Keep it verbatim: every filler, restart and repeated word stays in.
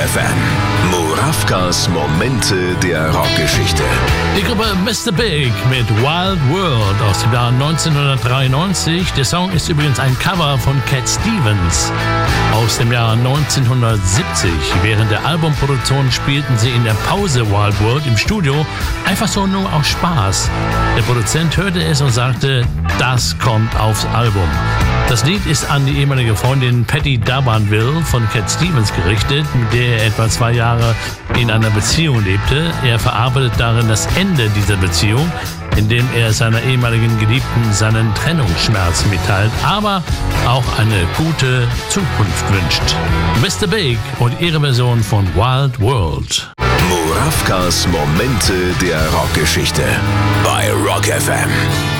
F M. Murawkas Momente der Rockgeschichte. Die Gruppe Mister Big mit Wild World aus dem Jahr neunzehnhundertdreiundneunzig. Der Song ist übrigens ein Cover von Cat Stevens aus dem Jahr neunzehnhundertsiebzig. Während der Albumproduktion spielten sie in der Pause Wild World im Studio, einfach so nur aus Spaß. Der Produzent hörte es und sagte, das kommt aufs Album. Das Lied ist an die ehemalige Freundin Patty D'Abanville von Cat Stevens gerichtet, mit der er etwa zwei Jahre in einer Beziehung lebte. Er verarbeitet darin das Ende dieser Beziehung, indem er seiner ehemaligen Geliebten seinen Trennungsschmerz mitteilt, aber auch eine gute Zukunft wünscht. Mister Big und ihre Version von Wild World. Murawkas Momente der Rockgeschichte bei Rock F M.